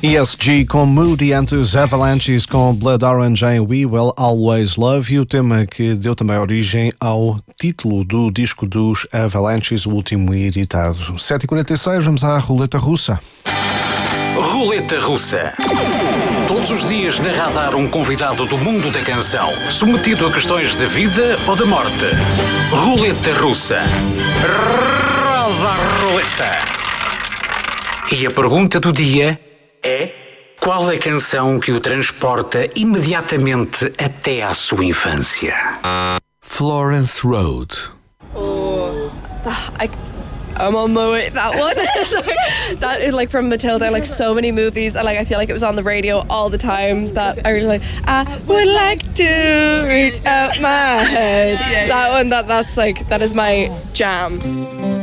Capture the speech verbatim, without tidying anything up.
E S G com Moody, antes Avalanches com Blood Orange em We Will Always Love You, o tema que deu também origem ao título do disco dos Avalanches, o último editado. sete e quarenta e seis, vamos à Roleta Russa. Roleta Russa. Todos os dias na Radar um convidado do mundo da canção, submetido a questões de vida ou de morte. Roleta Russa. Roda a roleta. E a pergunta do dia é: qual a canção que o transporta imediatamente até à sua infância? Florence Road. Oh, I, I'm on my way. That one. Sorry. That is like from Matilda, like so many movies, and like I feel like it was on the radio all the time. That I really like. I would like to reach out my head. That one. That that's like that is my jam.